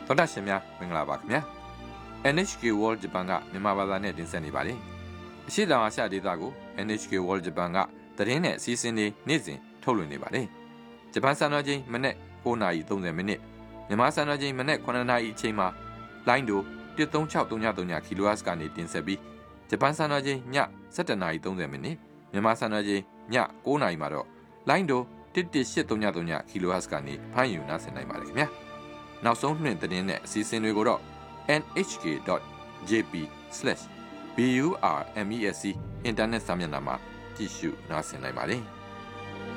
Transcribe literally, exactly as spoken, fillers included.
တော်တာရှင်များမင်္ဂလာပါခင်ဗျာ N H K World Japan ကမြန်မာဘာသာနဲ့တင်ဆက်နေပါတယ်အရှိတောင်အာရှဒေသကို N H K World Japan ကသတင်းနဲ့အစီအစဉ်တွေနေ့စဉ်ထုတ်လွှင့်နေပါတယ်ဂျပန်စံတော်ချိန်မနေ့၉နာရီ၃၀မိနစ်မြန်မာစံတော်ချိန်မနေ့9နာရီအချိန်မှာလိုင်းဒိုone three six three three three ကီလိုဟတ်ကနေတင်ဆက်ပြီးဂျပန်စံတော်ချိန်ညsevenနာရီ၃၀မိနစ်မြန်မာစံတော်ချိန်ည9နာရီမှာတော့လိုင်းဒိုone one eight three threeကီလိုဟတ်ကနေဖမ်းယူနားဆင်နိုင်ပါတယ်ခင်ဗျာနောက်ဆုံးနှင့်သတင်းနဲ့အစီအစဉ်တွေကိုတော့ n h k dot j p slash b u r m e s c အင်တာနက်စာမျက်နှာမှာကြည့်ရှုနားဆင်နိုင်ပါတယ်